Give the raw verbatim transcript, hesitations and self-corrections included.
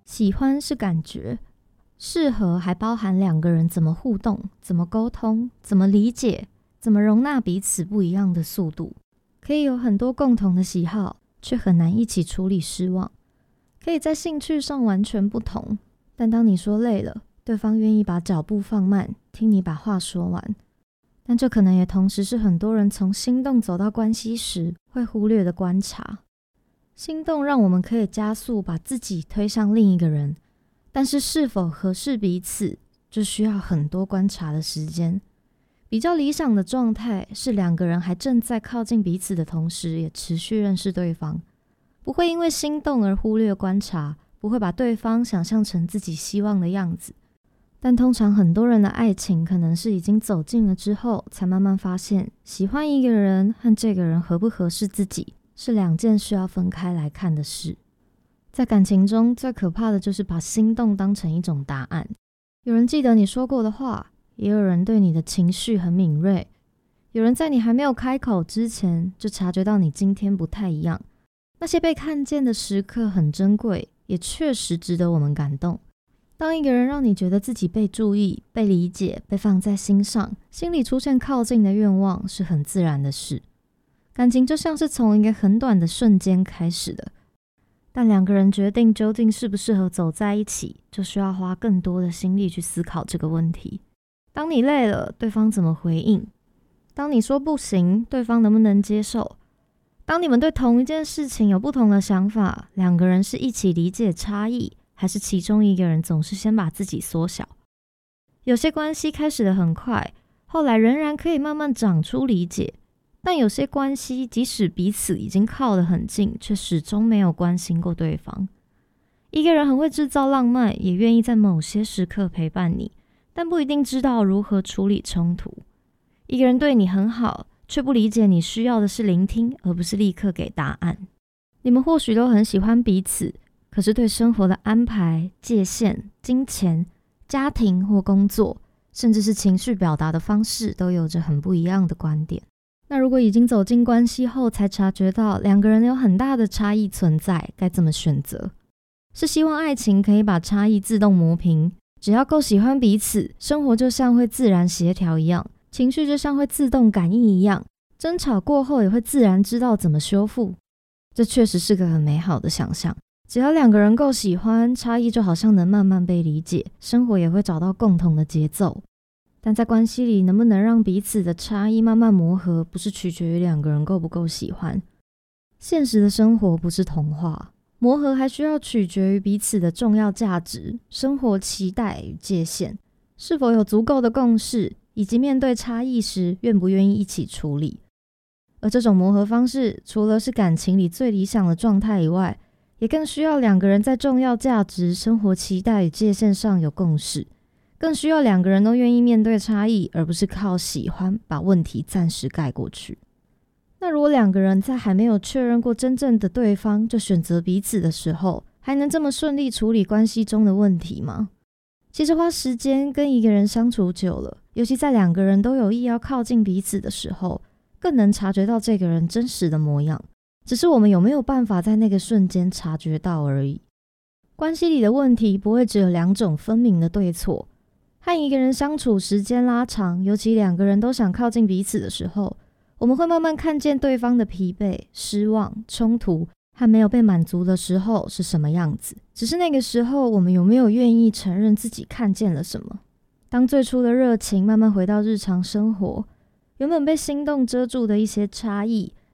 喜欢是感觉，适合还包含两个人怎么互动、怎么沟通、怎么理解、怎么容纳彼此不一样的速度。可以有很多共同的喜好，却很难一起处理失望。可以在兴趣上完全不同，但当你说累了，对方愿意把脚步放慢，听你把话说完。但这可能也同时是很多人从心动走到关系时会忽略的观察。心动让我们可以加速把自己推向另一个人，但是是否合适彼此，就需要很多观察的时间。比较理想的状态是两个人还正在靠近彼此的同时，也持续认识对方，不会因为心动而忽略观察，不会把对方想象成自己希望的样子。但通常很多人的爱情可能是已经走近了之后，才慢慢发现喜欢一个人和这个人合不合适自己是两件需要分开来看的事。在感情中最可怕的就是把心动当成一种答案。有人记得你说过的话，也有人对你的情绪很敏锐，有人在你还没有开口之前就察觉到你今天不太一样。那些被看见的时刻很珍贵，也确实值得我们感动。当一个人让你觉得自己被注意、被理解、被放在心上，心里出现靠近的愿望是很自然的事。感情就像是从一个很短的瞬间开始的，但两个人决定究竟适不适合走在一起，就需要花更多的心力去思考这个问题。当你累了，对方怎么回应？当你说不行，对方能不能接受？当你们对同一件事情有不同的想法，两个人是一起理解差异，还是其中一个人总是先把自己缩小？有些关系开始得很快，后来仍然可以慢慢长出理解，但有些关系即使彼此已经靠得很近，却始终没有关心过对方。一个人很会制造浪漫，也愿意在某些时刻陪伴你，但不一定知道如何处理冲突。一个人对你很好，却不理解你需要的是聆听，而不是立刻给答案。你们或许都很喜欢彼此，可是对生活的安排、界限、金钱、家庭或工作，甚至是情绪表达的方式，都有着很不一样的观点。那如果已经走进关系后才察觉到两个人有很大的差异存在，该怎么选择？是希望爱情可以把差异自动磨平，只要够喜欢彼此，生活就像会自然协调一样，情绪就像会自动感应一样，争吵过后也会自然知道怎么修复。这确实是个很美好的想象。只要两个人够喜欢，差异就好像能慢慢被理解，生活也会找到共同的节奏。但在关系里，能不能让彼此的差异慢慢磨合，不是取决于两个人够不够喜欢。现实的生活不是童话，磨合还需要取决于彼此的重要价值、生活期待与界限，是否有足够的共识，以及面对差异时愿不愿意一起处理。而这种磨合方式，除了是感情里最理想的状态以外，也更需要两个人在重要价值、生活期待与界限上有共识，更需要两个人都愿意面对差异，而不是靠喜欢把问题暂时盖过去。那如果两个人在还没有确认过真正的对方就选择彼此的时候，还能这么顺利处理关系中的问题吗？其实花时间跟一个人相处久了，尤其在两个人都有意要靠近彼此的时候，更能察觉到这个人真实的模样，只是我们有没有办法在那个瞬间察觉到而已。关系里的问题不会只有两种分明的对错，和一个人相处时间拉长，尤其两个人都想靠近彼此的时候，我们会慢慢看见对方的疲惫、失望、冲突和没有被满足的时候是什么样子。只是那个时候，我们有没有愿意承认自己看见了什么？当最初的热情慢慢回到日常生活，原本被心动遮住的一些差异，